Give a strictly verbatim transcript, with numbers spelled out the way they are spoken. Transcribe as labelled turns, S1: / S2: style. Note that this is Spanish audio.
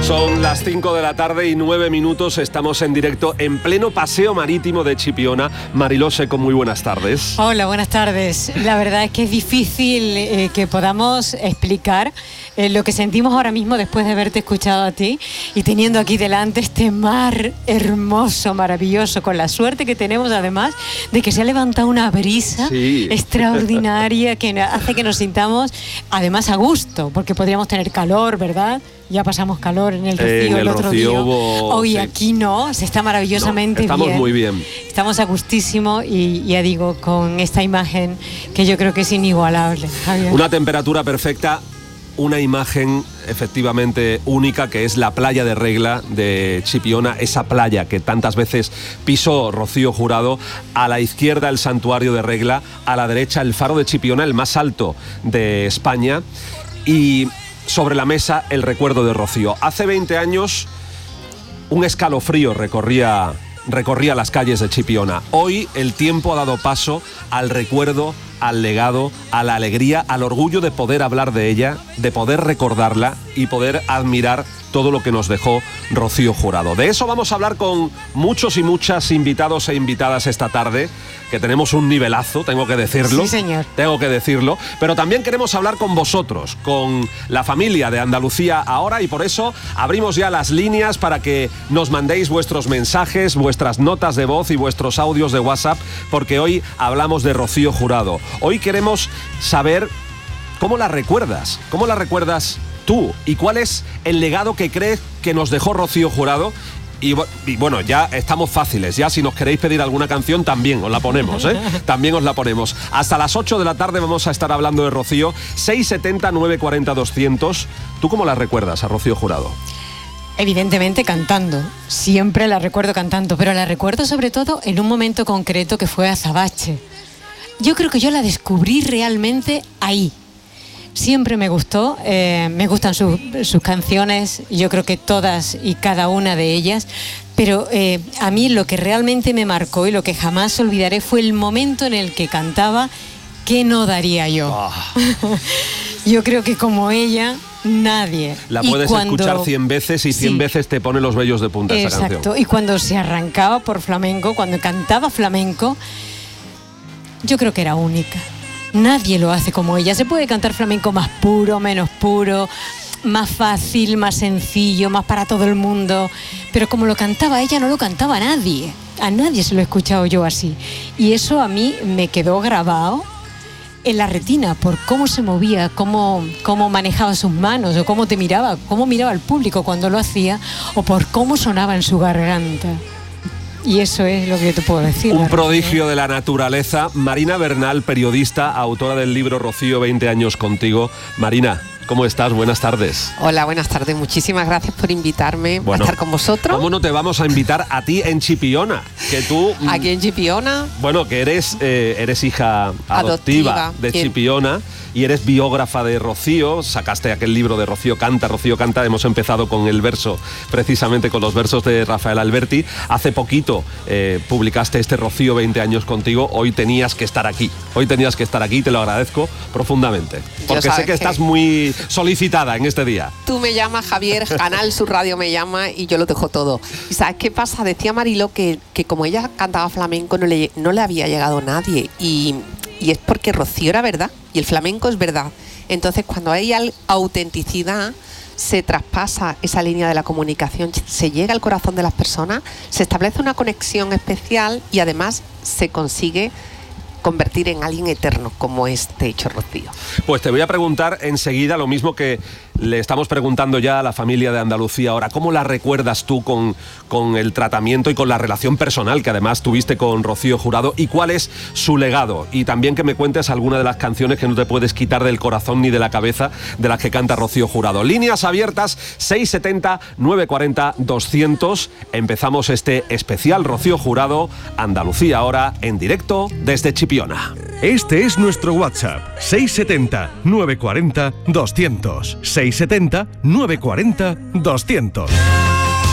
S1: Son las cinco de la tarde y nueve minutos. Estamos en directo en pleno paseo marítimo de Chipiona. Mariló Seco, muy buenas tardes.
S2: Hola, buenas tardes. La verdad es que es difícil eh, que podamos explicar eh, lo que sentimos ahora mismo después de haberte escuchado a ti y teniendo aquí delante este mar hermoso, maravilloso, con la suerte que tenemos además de que se ha levantado una brisa sí. extraordinaria que hace que nos sintamos además a gusto, porque podríamos tener calor, ¿verdad? Ya pasamos calor en el Rocío
S1: eh, en el,
S2: el otro
S1: Rocío
S2: día.
S1: Hubo,
S2: Hoy
S1: sí.
S2: aquí no, se está maravillosamente
S1: no, estamos
S2: bien.
S1: Estamos muy bien.
S2: Estamos a gustísimo y ya digo, con esta imagen que yo creo que es inigualable, Javier.
S1: Una temperatura perfecta, una imagen efectivamente única, que es la playa de Regla de Chipiona, esa playa que tantas veces pisó Rocío Jurado. A la izquierda el santuario de Regla, a la derecha el faro de Chipiona, el más alto de España, y sobre la mesa el recuerdo de Rocío. Hace veinte años un escalofrío recorría, recorría las calles de Chipiona. Hoy el tiempo ha dado paso al recuerdo, al legado, a la alegría, al orgullo de poder hablar de ella, de poder recordarla y poder admirar todo lo que nos dejó Rocío Jurado. De eso vamos a hablar con muchos y muchas invitados e invitadas esta tarde, que tenemos un nivelazo, tengo que decirlo.
S2: Sí, señor.
S1: Tengo que decirlo. Pero también queremos hablar con vosotros, con la familia de Andalucía Ahora, y por eso abrimos ya las líneas para que nos mandéis vuestros mensajes, vuestras notas de voz y vuestros audios de WhatsApp, porque hoy hablamos de Rocío Jurado. Hoy queremos saber cómo la recuerdas, cómo la recuerdas tú y cuál es el legado que crees que nos dejó Rocío Jurado. Y, y bueno, ya estamos fáciles, ya si nos queréis pedir alguna canción también os la ponemos, ¿eh? También os la ponemos. Hasta las ocho de la tarde vamos a estar hablando de Rocío. seis setenta, nueve cuarenta, doscientos. ¿Tú cómo la recuerdas a Rocío Jurado?
S2: Evidentemente cantando, siempre la recuerdo cantando, pero la recuerdo sobre todo en un momento concreto que fue Azabache. Yo creo que yo la descubrí realmente ahí. Siempre me gustó, eh, me gustan su, sus canciones, yo creo que todas y cada una de ellas, pero eh, a mí lo que realmente me marcó y lo que jamás olvidaré fue el momento en el que cantaba ¿Qué no daría yo? Oh. Yo creo que como ella, nadie.
S1: La puedes cuando... escuchar cien veces y cien sí. veces te pone los vellos de punta.
S2: Exacto.
S1: Esa canción.
S2: Y cuando se arrancaba por flamenco, cuando cantaba flamenco, yo creo que era única. Nadie lo hace como ella. Se puede cantar flamenco más puro, menos puro, más fácil, más sencillo, más para todo el mundo, pero como lo cantaba ella, no lo cantaba nadie. A nadie se lo he escuchado yo así. Y eso a mí me quedó grabado en la retina por cómo se movía, cómo, cómo manejaba sus manos, o cómo te miraba, cómo miraba al público cuando lo hacía, o por cómo sonaba en su garganta. Y eso es lo que yo te puedo decir.
S1: Un prodigio de la naturaleza. Marina Bernal, periodista, autora del libro Rocío, veinte años contigo. Marina, ¿cómo estás? Buenas tardes.
S3: Hola, buenas tardes. Muchísimas gracias por invitarme bueno, a estar con vosotros.
S1: ¿Cómo no te vamos a invitar a ti en Chipiona? Que tú...
S3: Aquí en Chipiona.
S1: Bueno, que eres, eh, eres hija adoptiva, adoptiva de que... Chipiona y eres biógrafa de Rocío. Sacaste aquel libro de Rocío Canta, Rocío Canta. Hemos empezado con el verso, precisamente con los versos de Rafael Alberti. Hace poquito eh, publicaste este Rocío, veinte años contigo. Hoy tenías que estar aquí. Hoy tenías que estar aquí y te lo agradezco profundamente. Porque sé que, que estás muy solicitada en este día.
S3: Tú me llamas, Javier, Canal Sur Radio me llama y yo lo dejo todo. ¿Y sabes qué pasa? Decía Mariló que, que como ella cantaba flamenco no le, no le había llegado nadie. Y, y es porque Rocío era verdad y el flamenco es verdad. Entonces cuando hay autenticidad, se traspasa esa línea de la comunicación, se llega al corazón de las personas, se establece una conexión especial y además se consigue convertir en alguien eterno, como este hecho Rocío.
S1: Pues te voy a preguntar enseguida lo mismo que le estamos preguntando ya a la familia de Andalucía Ahora. ¿Cómo la recuerdas tú con, con el tratamiento y con la relación personal que además tuviste con Rocío Jurado? ¿Y cuál es su legado? Y también que me cuentes alguna de las canciones que no te puedes quitar del corazón ni de la cabeza de las que canta Rocío Jurado. Líneas abiertas, seis setenta, nueve cuarenta, doscientos. Empezamos este especial Rocío Jurado, Andalucía Ahora, en directo desde Chipiona.
S4: Este es nuestro WhatsApp, seis setenta, nueve cuarenta, doscientos. seis setenta, nueve cuarenta, doscientos.